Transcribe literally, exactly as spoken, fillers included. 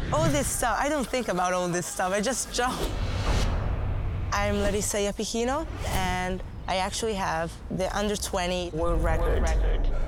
All this stuff, I don't think about all this stuff, I just jump. I'm Larissa Iapicino, and I actually have the under twenty world record.